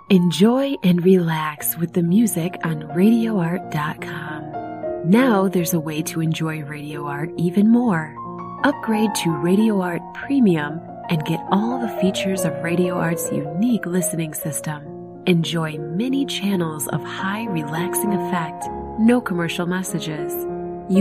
Enjoy and relax with the music on RadioArt.com. Now there's a way to enjoy Radio Art even more. Upgrade to Radio Art Premium and get all the features of Radio Art's unique listening system. Enjoy many channels of high relaxing effect, no commercial messages,